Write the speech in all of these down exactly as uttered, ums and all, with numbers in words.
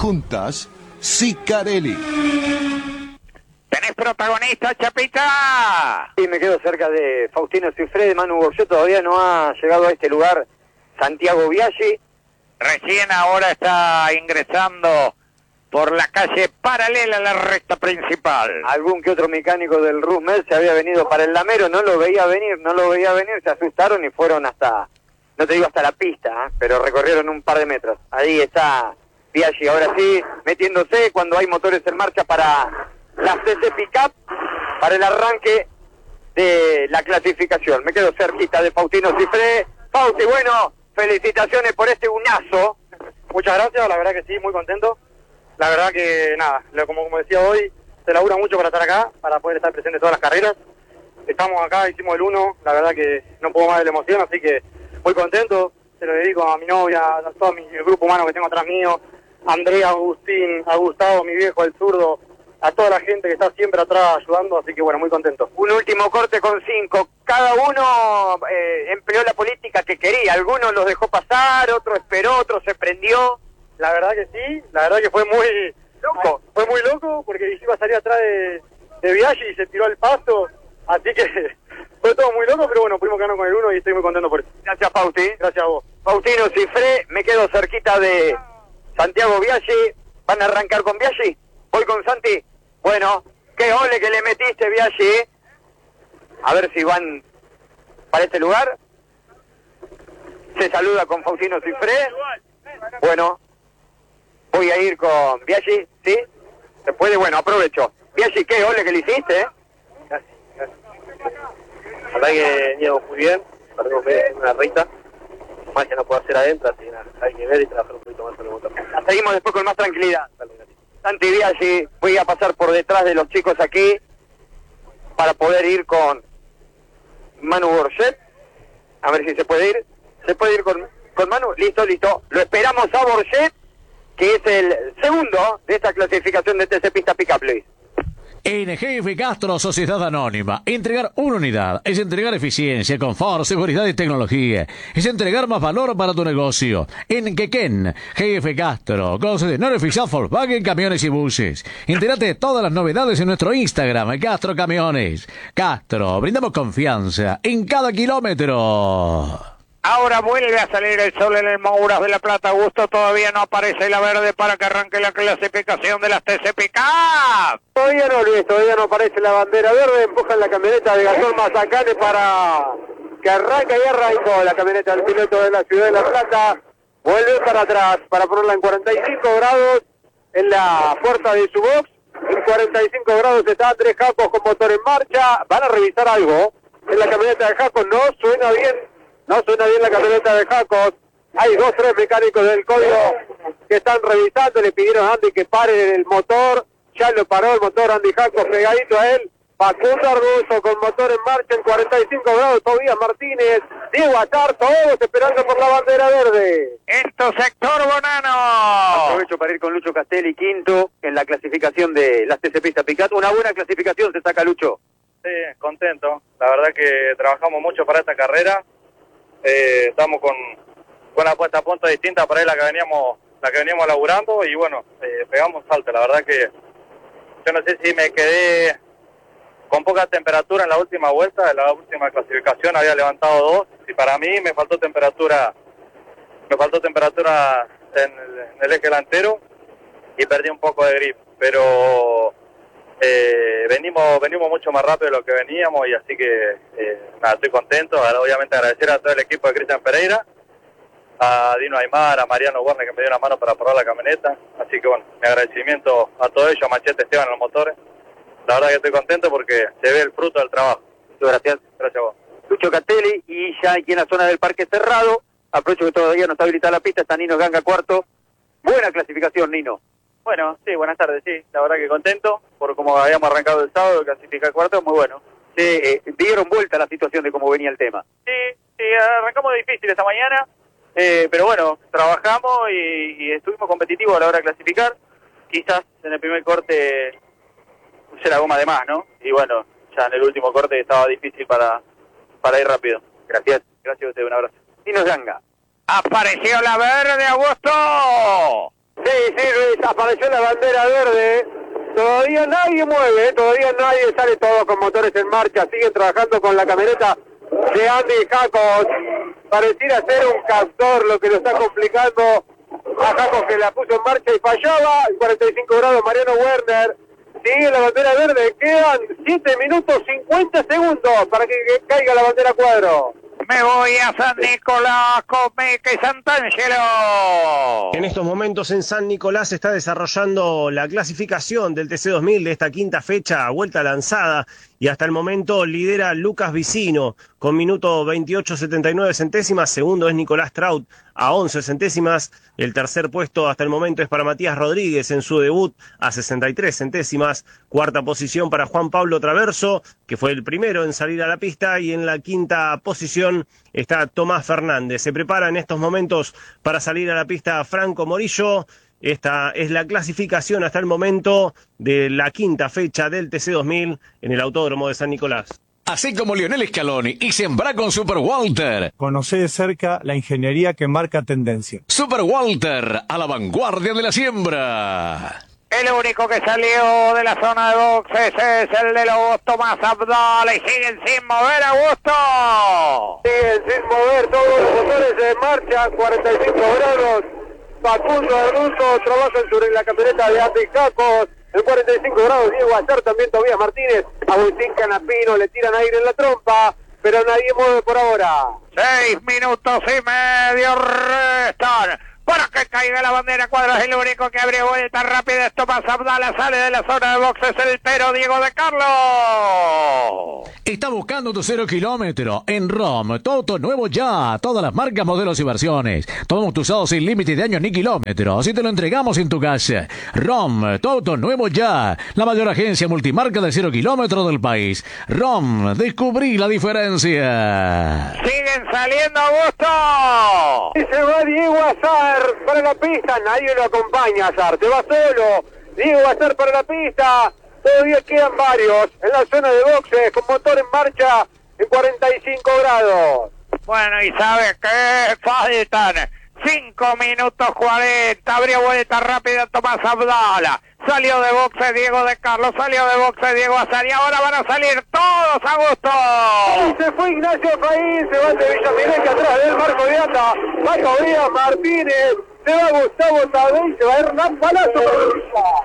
juntas, Sicarelli. ¿Tenés protagonista, Chapita? Sí, me quedo cerca de Faustino Cifré, de Manu Borget. Todavía no ha llegado a este lugar Santiago Biaggi. Recién ahora está ingresando por la calle paralela a la recta principal. Algún que otro mecánico del Rusmel se había venido para el Lamero, no lo veía venir, no lo veía venir, se asustaron y fueron hasta, no te digo hasta la pista, ¿eh? Pero recorrieron un par de metros. Ahí está Biaggi, ahora sí, metiéndose cuando hay motores en marcha para la C C Pickup, para el arranque de la clasificación. Me quedo cerquita de Faustino Cifré. Fausti, bueno, felicitaciones por este unazo. Muchas gracias, la verdad que sí, muy contento. La verdad que nada, como, como decía hoy, se labura mucho para estar acá, para poder estar presente en todas las carreras. Estamos acá, hicimos el uno, la verdad que no puedo más de la emoción, así que muy contento. Se lo dedico a mi novia, a todo mi, el grupo humano que tengo atrás mío, a Andrea, a Agustín, a Gustavo, mi viejo, el zurdo, a toda la gente que está siempre atrás ayudando, así que bueno, muy contento. Un último corte con cinco. Cada uno eh, empleó la política que quería. Algunos los dejó pasar, otro esperó, otro se prendió. La verdad que sí, la verdad que fue muy loco. Fue muy loco porque iba a salir atrás de, de Biaggi y se tiró al pasto. Así que fue todo muy loco, pero bueno, pudimos quedarnos con el uno y estoy muy contento por eso. Gracias, Fausti. Gracias a vos. Faustino Cifré, me quedo cerquita de Santiago Biaggi. ¿Van a arrancar con Biaggi? ¿Voy con Santi? Bueno, qué ole que le metiste, Biaggi. A ver si van para este lugar. Se saluda con Faustino Cifré. Bueno, voy a ir con Biaggi, ¿sí? ¿Se puede? Bueno, aprovecho. Biaggi, qué ole que le hiciste, ¿eh? Gracias, gracias. La verdad que íbamos muy bien, perdimos una recta. Más que no puedo hacer adentro, así que nada, hay que ver y trabajar un poquito más con el motor. La seguimos después con más tranquilidad. Santi Biaggi, voy a pasar por detrás de los chicos aquí para poder ir con Manu Borget. A ver si se puede ir. ¿Se puede ir con, con Manu? Listo, listo. Lo esperamos a Borget, que es el segundo de esta clasificación de T C Pista Pickup, Luis. En G F Castro Sociedad Anónima, entregar una unidad es entregar eficiencia, confort, seguridad y tecnología. Es entregar más valor para tu negocio. En Quequén, G F Castro, concesionario oficial Volkswagen Camiones y Buses. Entérate de todas las novedades en nuestro Instagram, Castro Camiones. Castro, brindamos confianza en cada kilómetro. Ahora vuelve a salir el sol en el Mouras de la Plata. Augusto, todavía no aparece la verde para que arranque la clasificación de las T C Pickup. Todavía no, Luis, todavía no aparece la bandera verde. Empujan la camioneta de Gastón Mazacane para que arranque y arrancó la camioneta del piloto de la Ciudad de La Plata. Vuelve para atrás para ponerla en cuarenta y cinco grados en la puerta de su box. En cuarenta y cinco grados está Andrés Jacos con motor en marcha. Van a revisar algo en la camioneta de Jacos. No suena bien. No suena bien la camioneta de Jacos. Hay dos, tres mecánicos del código que están revisando. Le pidieron a Andy que pare el motor. Ya lo paró el motor Andy Jacos pegadito a él. Facundo Arduzo con motor en marcha en cuarenta y cinco grados. Tobías Martínez, Diego Atar, todos esperando por la bandera verde. En tu sector, Bonano. Aprovecho para ir con Lucho Castelli, quinto en la clasificación de las T C Pista Pickup. Una buena clasificación se saca, Lucho. Sí, contento. La verdad que trabajamos mucho para esta carrera. Eh, estamos con, con una puesta a punto distinta para la que veníamos la que veníamos laburando y bueno, eh, pegamos salto. La verdad que yo no sé si me quedé con poca temperatura en la última vuelta, en la última clasificación había levantado dos y para mí me faltó temperatura me faltó temperatura en el, en el eje delantero y perdí un poco de grip, pero Eh, venimos venimos mucho más rápido de lo que veníamos y así que eh, nada, estoy contento. Obviamente agradecer a todo el equipo de Cristian Pereira, a Dino Aymar, a Mariano Warner que me dio la mano para probar la camioneta, así que bueno, mi agradecimiento a todo ello, a Machete Esteban en los motores. La verdad que estoy contento porque se ve el fruto del trabajo. Muchas gracias. Gracias a vos. Lucho Castelli, y ya aquí en la zona del Parque Cerrado, aprovecho que todavía no está habilitada la pista, está Nino Ganga cuarto. Buena clasificación, Nino. Bueno, sí, buenas tardes, sí, la verdad que contento por cómo habíamos arrancado el sábado, clasificar cuarto, muy bueno. Sí, eh, dieron vuelta a la situación de cómo venía el tema. Sí, sí, arrancamos difícil esta mañana, eh, pero bueno, trabajamos y, y estuvimos competitivos a la hora de clasificar. Quizás en el primer corte puse la goma de más, ¿no? Y bueno, ya en el último corte estaba difícil para, para ir rápido. Gracias. Gracias a usted, un abrazo. Nino Ganga. Apareció la verde, Augusto. Sí, sí, Luis, apareció la bandera verde. Todavía nadie mueve, ¿eh? Todavía nadie sale, todo con motores en marcha. Siguen trabajando con la camioneta de Andy Jacos. Pareciera ser un captor lo que lo está complicando a Jacos, que la puso en marcha y fallaba. En cuarenta y cinco grados Mariano Werner. Sigue la bandera verde. Quedan siete minutos cincuenta segundos para que, que caiga la bandera cuadro. Me voy a San Nicolás con Meca y Santangelo. En estos momentos en San Nicolás se está desarrollando la clasificación del T C dos mil de esta quinta fecha, vuelta lanzada, y hasta el momento lidera Lucas Vicino con minuto veintiocho setenta y nueve centésimas, segundo es Nicolás Traut a once centésimas, el tercer puesto hasta el momento es para Matías Rodríguez en su debut a sesenta y tres centésimas, cuarta posición para Juan Pablo Traverso, que fue el primero en salir a la pista, y en la quinta posición está Tomás Fernández. Se prepara en estos momentos para salir a la pista Franco Morillo. Esta es la clasificación hasta el momento de la quinta fecha del T C dos mil en el Autódromo de San Nicolás. Así como Lionel Scaloni y sembra con Super Walter. Conocé de cerca la ingeniería que marca tendencia. Super Walter, a la vanguardia de la siembra. El único que salió de la zona de boxes es el de Lobos, Tomás Abdala, y siguen sin mover, Augusto. Siguen sin mover todos los motores en marcha, cuarenta y cinco grados. Facundo Herruso trabaja sobre la camioneta de Andy Jacos. En cuarenta y cinco grados Diego Azar, también Tobías Martínez. Agustín Canapino, le tiran aire en la trompa, pero nadie mueve por ahora. Seis minutos y medio restan para que caiga la bandera cuadros. El único que abre vuelta rápida es Tomás Abdala. Sale de la zona de boxes el pero Diego de Carlos. Está buscando tu cero kilómetro en ROM. Todo nuevo ya. Todas las marcas, modelos y versiones. Todo tu usado sin límite de años ni kilómetros. Y te lo entregamos en tu casa. ROM. Todo nuevo ya. La mayor agencia multimarca de cero kilómetros del país. ROM. Descubrí la diferencia. Siguen saliendo, Augusto. Y se va Diego Azar para la pista. Nadie lo acompaña, Azar. Se va solo. Diego Azar para la pista. Todavía quedan varios en la zona de boxes con motor en marcha en cuarenta y cinco grados. Bueno, y ¿sabe qué? Faltan cinco minutos cuarenta. Abrió vuelta rápida Tomás Abdala. Salió de boxe Diego de Carlos. Salió de boxe Diego Azar. Y ahora van a salir todos, Augusto. Y se fue Ignacio Faín. Se va el de Villamineque atrás del Marco de Ata. Va Tobías Martínez. Se va Gustavo Tadei. Se va Hernán Palazzo.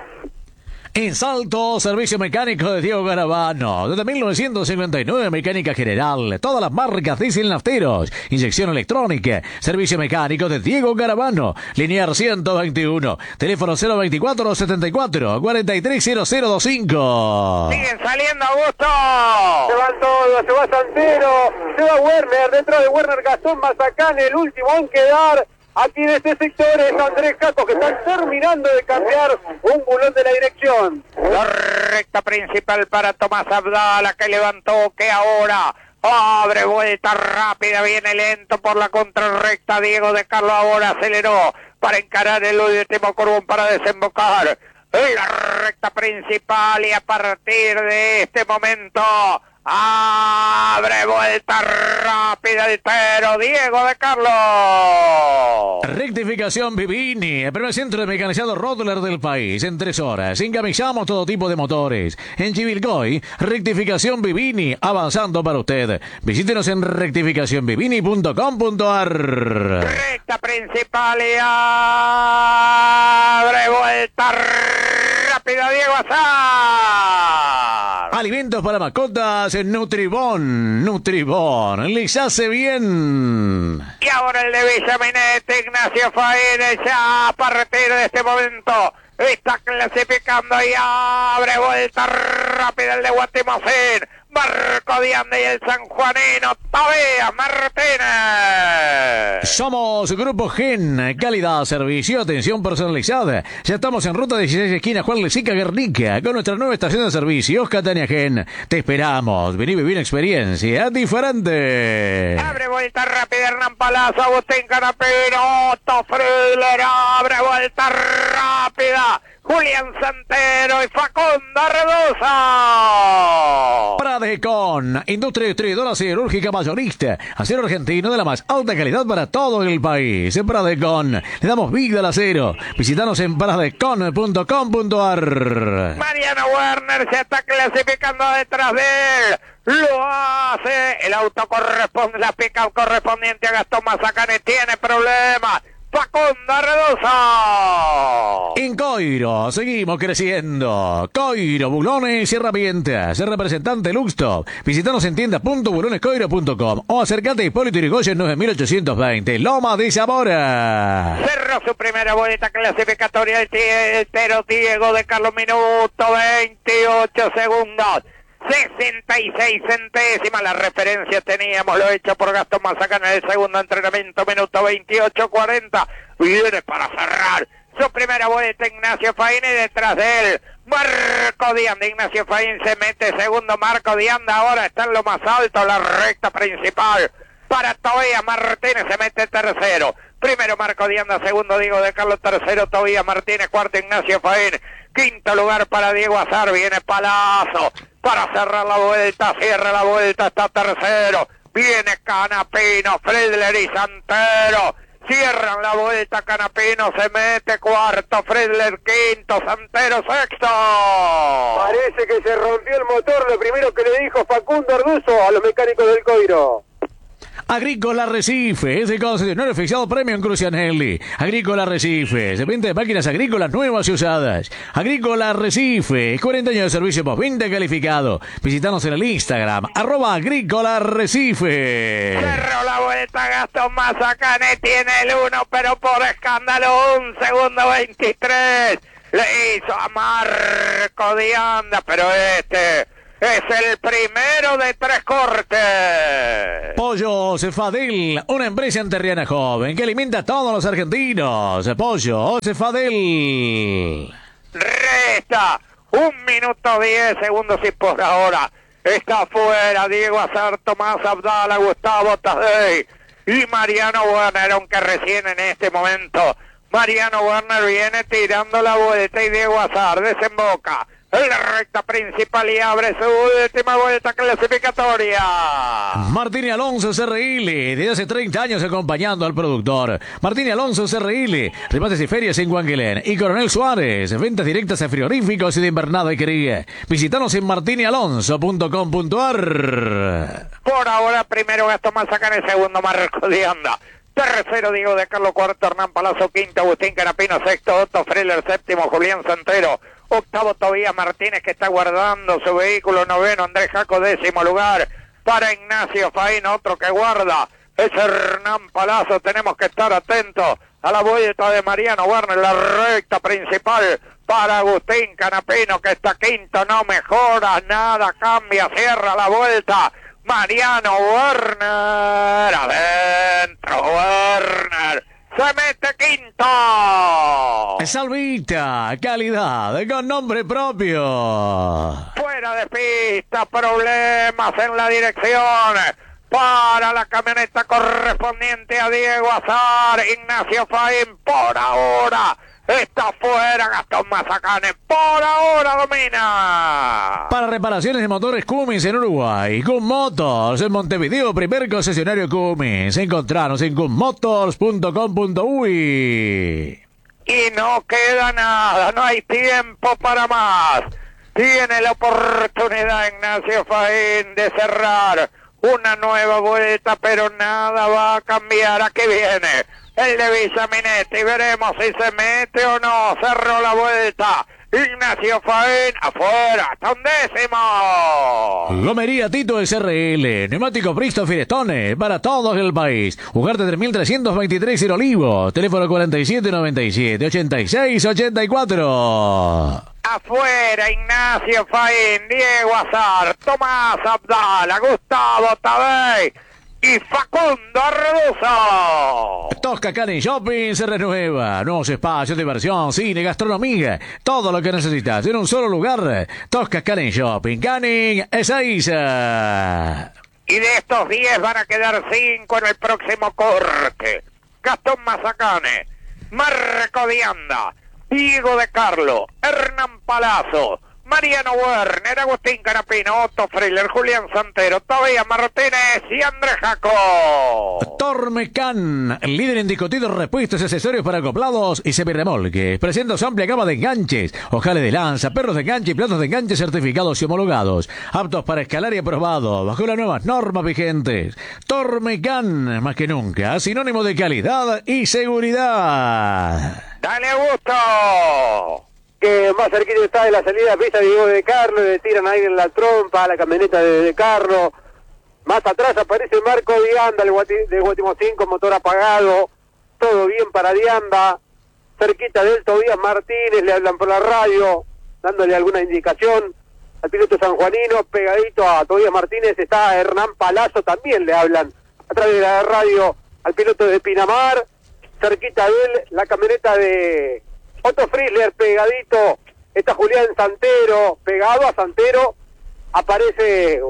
En Salto, servicio mecánico de Diego Garabano. Desde mil novecientos cincuenta y nueve, mecánica general. Todas las marcas diésel nafteros. Inyección electrónica. Servicio mecánico de Diego Garabano. Linear ciento veintiuno. Teléfono cero veinticuatro setenta y cuatro cuarenta y tres cero cero veinticinco. Siguen saliendo, Augusto. Se van todos. Se va Santero. Se va Werner. Dentro de Werner Gastón Mazacane. El último en quedar. Aquí en este sector es Andrés Jacos, que están terminando de cambiar un bulón de la dirección. La recta principal para Tomás Abdala, que levantó, que ahora abre vuelta rápida, viene lento por la contrarrecta. Diego de Carlos ahora aceleró para encarar el último curvón para desembocar en la recta principal, y a partir de este momento abre vuelta rápida el pero Diego de Carlos. Rectificación Vivini, el primer centro de mecanizado Rottler del país. En tres horas encamisamos todo tipo de motores. En Chivilcoy, rectificación Vivini, avanzando para usted. Visítenos en rectificación vivini punto com punto a r. Recta principal y abre vuelta rápida Diego Azar. Alimentos para mascotas en Nutribón. Nutribón, les hace bien. Y ahora el de Villaminete, Ignacio Faene, ya a partir de este momento está clasificando y abre vuelta rápida el de Guatemocín. Marco Diande y el sanjuanino Tobías Martínez. Somos Grupo Gen, calidad, servicio, atención personalizada. Ya estamos en ruta dieciséis, esquina Juan Lezica, Guernica, con nuestra nueva estación de servicios, Catania Gen. Te esperamos, vení a vivir una experiencia diferente. Abre vuelta rápida Hernán Palazzo, Agustín Canapino, Otto Friller, abre vuelta rápida Julián Santero y Facundo Redosa. Pradecon, industria distribuidora siderúrgica mayorista, acero argentino de la más alta calidad para todo el país. En Pradecon le damos vida al acero. Visítanos en pradecon punto com punto ar. Mariano Werner se está clasificando detrás de él. Lo hace. El auto corresponde, la pick-up correspondiente a Gastón Mazacane tiene problemas. Facundo Redosa. En Coiro, seguimos creciendo. Coiro, bulones y herramientas. Representante Luxtop. Visítanos en tienda punto bulones coiro punto com o acércate a Hipólito Yrigoyen nueve mil ochocientos veinte, Loma de Zamora. Cerró su primera vuelta clasificatoria el Tero Diego de Carlos, minuto veintiocho segundos. sesenta y seis centésimas, la referencia teníamos, lo hecho por Gastón Mazacane en el segundo entrenamiento, minuto veintiocho cuarenta, viene para cerrar su primera vuelta Ignacio Faín y detrás de él Marco Dianda. Ignacio Faín se mete segundo, Marco Dianda ahora está en lo más alto, la recta principal para Tobías Martínez, se mete tercero, primero Marco Dianda, segundo Diego de Carlos, tercero Tobías Martínez, cuarto Ignacio Faín, quinto lugar para Diego Azar, viene Palazzo para cerrar la vuelta, cierra la vuelta, está tercero, viene Canapino, Friedler y Santero, cierran la vuelta, Canapino se mete cuarto, Friedler quinto, Santero sexto. Parece que se rompió el motor, lo primero que le dijo Facundo Arduzo a los mecánicos del Coiro. Agrícola Recife, es el concesionario oficial Premium Crucianelli. Agrícola Recife, se vende máquinas agrícolas nuevas y usadas. Agrícola Recife, cuarenta años de servicio postventa calificado. Visítanos en el Instagram, arroba Agrícola Recife. Cerró la vuelta Gastón Mazacane, tiene el uno, pero por escándalo, un segundo veintitrés. Le hizo a Marco Dianda, pero este es el primero de tres cortes. Pollo Cefadel, una empresa enterriana joven que alimenta a todos los argentinos. Pollo Cefadel. Resta un minuto diez segundos y por ahora está afuera Diego Azar, Tomás Abdala, Gustavo Tadei y Mariano Werner, aunque recién en este momento Mariano Werner viene tirando la vuelta y Diego Azar desemboca en la recta principal y abre su última vuelta clasificatoria. Martín Alonso C R L, desde hace treinta años acompañando al productor. Martín Alonso C R L, remates y ferias en Guanguilén. Y Coronel Suárez, ventas directas a frigoríficos y de invernada y cría. Visítanos en martín alonso punto com punto ar. Por ahora, primero Gastón Mazacane, segundo Marco Dianda. Tercero Diego de Carlos, cuarto Hernán Palazzo, quinto Agustín Canapino, sexto Otto Freller, séptimo Julián Santero, octavo Tobías Martínez que está guardando su vehículo, noveno Andrés Jaco, décimo lugar para Ignacio Faín, otro que guarda es Hernán Palazzo. Tenemos que estar atentos a la vuelta de Mariano Werner, la recta principal para Agustín Canapino que está quinto, no mejora nada, cambia, cierra la vuelta Mariano Werner, adentro Werner, se mete quinto. Salvita, calidad, con nombre propio. Fuera de pista, problemas en la dirección para la camioneta correspondiente a Diego Azar. Ignacio Faín por ahora está fuera, Gastón Mazacane por ahora domina. Para reparaciones de motores Cummins en Uruguay, Cum Motors en Montevideo, primer concesionario Cummins. Encontranos en cum motors punto com punto uy. Y no queda nada, no hay tiempo para más. Tiene la oportunidad Ignacio Faín de cerrar una nueva vuelta, pero nada va a cambiar. Aquí viene el de Villaminetti, veremos si se mete o no. Cerró la vuelta Ignacio Faín, afuera, hasta un décimo. Gomería Tito S R L, neumático Bristol Firestone para todo el país. Ugarte tres mil trescientos veintitrés en Olivos, teléfono cuarenta y siete noventa y siete ochenta y seis ochenta y cuatro. Afuera Ignacio Faín, Diego Azar, Tomás Abdala, Gustavo Tadei y Facundo Redosa. Tosca Canning Shopping se renueva. Nuevos espacios de diversión, cine, gastronomía. Todo lo que necesitas en un solo lugar. Tosca Canning Shopping. Canning Ezeiza. Y de estos diez van a quedar cinco en el próximo corte. Gastón Mazacane, Marco Dianda, Diego de Carlo, Hernán Palazzo, Mariano Werner, Agustín Canapino, Otto Freiler, Julián Santero, Tobías Martínez y Andrés Jaco. Tormecan, el líder indiscutido en repuestos y accesorios para acoplados y semirremolques. Presenta su amplia gama de enganches, ojales de lanza, perros de enganche y platos de enganche certificados y homologados. Aptos para escalar y aprobados bajo las nuevas normas vigentes. Tormecan, más que nunca, sinónimo de calidad y seguridad. ¡Dale gusto! Que más cerquita está de la salida de pista Diego de Carlo, le tiran ahí en la trompa a la camioneta de De Carlo. Más atrás aparece Marco Dianda el Guati, de Guatimocín con motor apagado, todo bien para Dianda. Cerquita de él Tobías Martínez, le hablan por la radio, dándole alguna indicación al piloto sanjuanino. Pegadito a Tobías Martínez está Hernán Palazzo, también le hablan a través de la radio al piloto de Pinamar. Cerquita de él la camioneta de Otto Frizzler, pegadito está Julián Santero, pegado a Santero aparece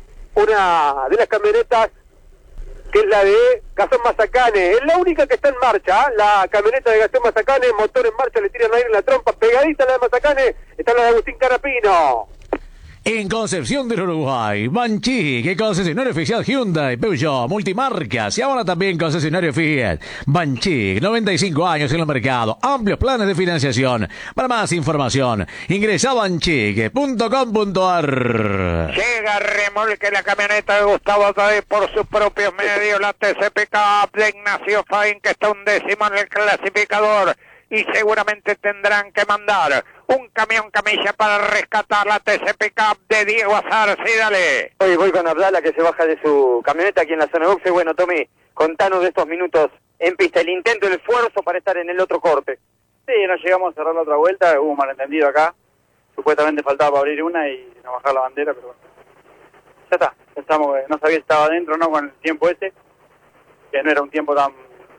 una de las camionetas que es la de Gastón Mazacane, es la única que está en marcha, la camioneta de Gastón Mazacane, motor en marcha, le tiran aire en la trompa, pegadita a la de Mazacane, está la de Agustín Canapino. En Concepción del Uruguay, Banchí, que concesionario oficial Hyundai, Peugeot, multimarcas y ahora también concesionario Fiat. Banchí, noventa y cinco años en el mercado, amplios planes de financiación. Para más información, ingresa a banchique punto com punto a r. Llega remolque la camioneta de Gustavo Tadei por sus propios medios, la T C P Cup de Ignacio Fain, que está un décimo en el clasificador. Y seguramente tendrán que mandar un camión camilla para rescatar la T C P Cup de Diego Azar. Sí, dale. Hoy voy con Abdala, que se baja de su camioneta aquí en la zona de boxe. Bueno, Tommy, contanos de estos minutos en pista, el intento, el esfuerzo para estar en el otro corte. Sí, no llegamos a cerrar la otra vuelta, hubo un malentendido acá. Supuestamente faltaba para abrir una y no bajar la bandera, pero bueno. Ya está, pensamos que no sabía si estaba adentro o no con el tiempo ese, que no era un tiempo tan,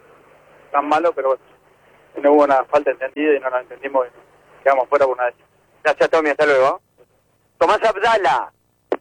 tan malo, pero bueno. No hubo una falta entendida y no la entendimos y quedamos fuera por una vez. Gracias, Tommy, hasta luego. Tomás Abdala.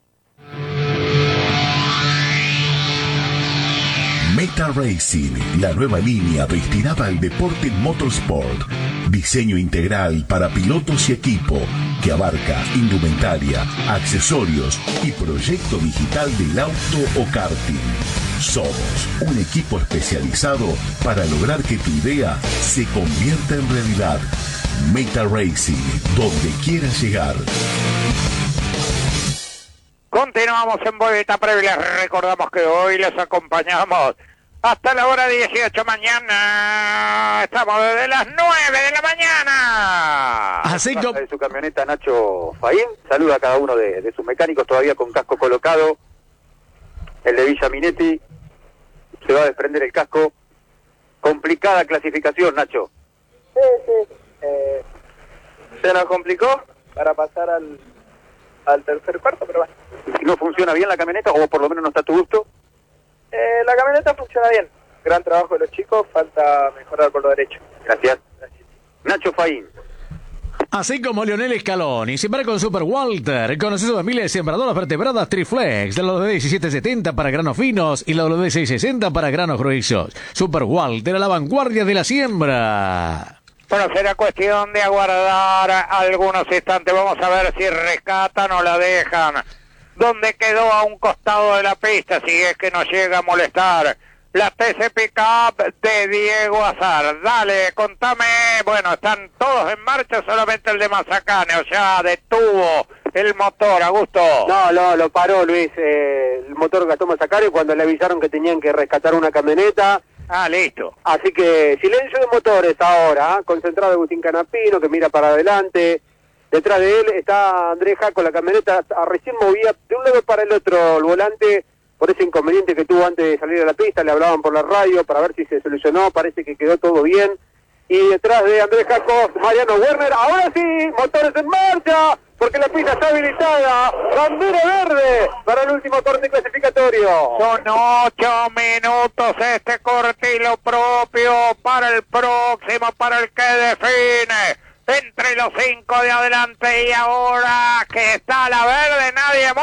Meta Racing, la nueva línea destinada al deporte motorsport. Diseño integral para pilotos y equipo que abarca indumentaria, accesorios y proyecto digital del auto o karting. Somos un equipo especializado para lograr que tu idea se convierta en realidad. Meta Racing, donde quieras llegar. Continuamos en Vuelta Previa. Recordamos que hoy les acompañamos hasta la hora dieciocho mañana. Estamos desde las nueve de la mañana. Así como de su camioneta Nacho Faín. Saluda a cada uno de, de sus mecánicos todavía con casco colocado. El de Villa Minetti. Se va a desprender el casco. Complicada clasificación, Nacho. Sí, sí. Eh, se nos complicó para pasar al, al tercer cuarto, pero bueno. ¿Y no funciona bien la camioneta o por lo menos no está a tu gusto? Eh, la camioneta funciona bien. Gran trabajo de los chicos, falta mejorar por lo derecho. Gracias. Gracias. Nacho Faín. Así como Leonel Scaloni, siembra con Super Walter, conoce su familia de sembradoras vertebradas Triflex, de la W D diecisiete setenta para granos finos y la W D seiscientos sesenta para granos gruesos. Super Walter a la vanguardia de la siembra. Bueno, será cuestión de aguardar algunos instantes. Vamos a ver si rescatan o la dejan. ¿Dónde quedó a un costado de la pista? Si es que no llega a molestar. La T C P Cup de Diego Azar. Dale, contame. Bueno, están todos en marcha, solamente el de Mazacane. O sea, detuvo el motor, Augusto. No, no, lo paró Luis. Eh, el motor Gastón Mazacane cuando le avisaron que tenían que rescatar una camioneta. Ah, listo. Así que silencio de motores ahora. ¿eh? Concentrado Agustín Canapino, que mira para adelante. Detrás de él está Andrés Jaco, la camioneta recién movía de un lado para el otro el volante. Por ese inconveniente que tuvo antes de salir a la pista, le hablaban por la radio para ver si se solucionó, parece que quedó todo bien. Y detrás de Andrés Jaco, Mariano Werner, ahora sí, motores en marcha, porque la pista está habilitada, bandera verde para el último corte clasificatorio. Son ocho minutos este corte y lo propio para el próximo, para el que define. Entre los cinco de adelante y ahora que está la verde, nadie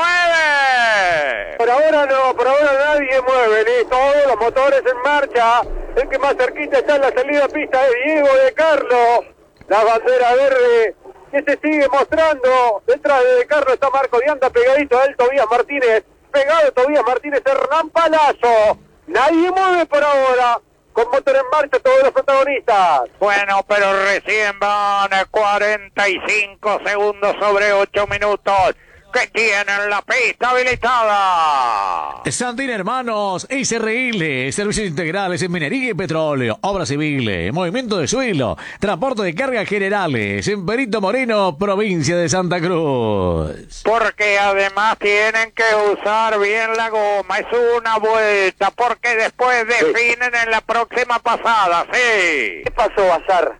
mueve. Por ahora no, por ahora nadie mueve, listo, todos los motores en marcha. El que más cerquita está en la salida a pista es Diego de Carlo. La bandera verde que se sigue mostrando. Detrás de Carlos está Marco Vianda, pegadito a él Tobías Martínez. Pegado Tobías Martínez, Hernán Palazzo. Nadie mueve por ahora. Con motor en marcha todos los protagonistas. Bueno, pero recién van cuarenta y cinco segundos sobre ocho minutos que tienen la pista habilitada. Santín Hermanos, S R L, servicios integrales en minería y petróleo, obras civiles, movimiento de suelo, transporte de cargas generales, en Perito Moreno, provincia de Santa Cruz. Porque además tienen que usar bien la goma, es una vuelta, porque después definen en la próxima pasada, sí. ¿Qué pasó, Bazar?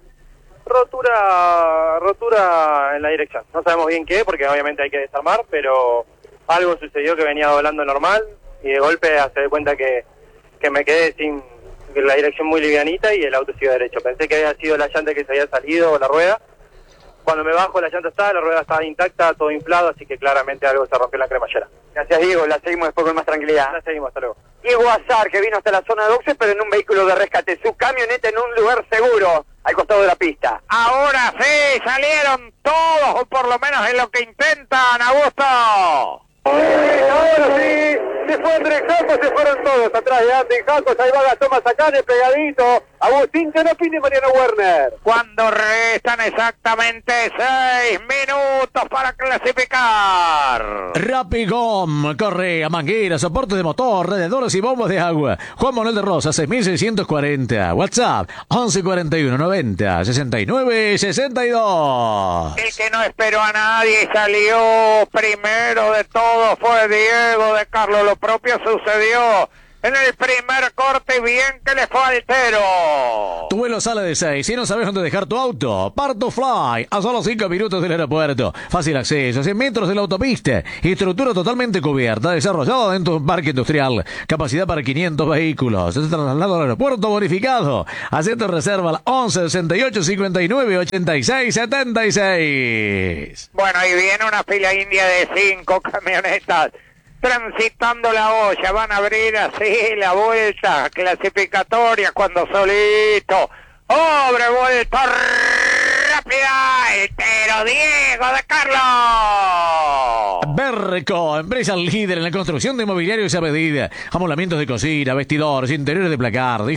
Rotura, rotura en la dirección. No sabemos bien qué, porque obviamente hay que desarmar, pero algo sucedió que venía doblando normal y de golpe hace de cuenta que, que me quedé sin la dirección muy livianita y el auto siguió derecho. Pensé que había sido la llanta que se había salido o la rueda. Cuando me bajo la llanta estaba, la rueda estaba intacta, todo inflado, así que claramente algo se rompió en la cremallera. Gracias, Diego. La seguimos después con más tranquilidad. La seguimos, hasta luego. Diego Azar, que vino hasta la zona de boxes, pero en un vehículo de rescate. Su camioneta en un lugar seguro, al costado de la pista. Ahora sí, salieron todos, o por lo menos en lo que intentan, Augusto. Ahora sí, se fue Andrés Jacos, se fueron todos atrás de Andrés Jacos, ahí va Gastón Mazacane pegadito, Agustín Canopini y Mariano Werner. Cuando restan exactamente seis minutos para clasificar. Rapigom, correa, manguera, soporte de motor, radiadores y bombas de agua. Juan Manuel de Rosa, seis mil seiscientos cuarenta. WhatsApp, once cuarenta y uno noventa sesenta y nueve sesenta y dos. El que no esperó a nadie y salió primero de todo fue Diego de Carlos. Lo propio sucedió en el primer corte, bien que le fue altero. Tu vuelo sale de seis. Si no sabes dónde dejar tu auto, Parto Fly, a solo cinco minutos del aeropuerto. Fácil acceso, cien metros de la autopista. Estructura totalmente cubierta, desarrollada dentro de un parque industrial. Capacidad para quinientos vehículos. Este traslado al aeropuerto bonificado. Hacé tu reserva al once sesenta y ocho cincuenta y nueve ochenta y seis setenta y seis. Bueno, ahí viene una fila india de cinco camionetas transitando la olla. Van a abrir así la vuelta clasificatoria cuando solito abre vuelta rápida el Tero Diego de Carlos. Berco, empresa líder en la construcción de mobiliario y a medida, amoblamientos de cocina, vestidores, interiores de placar,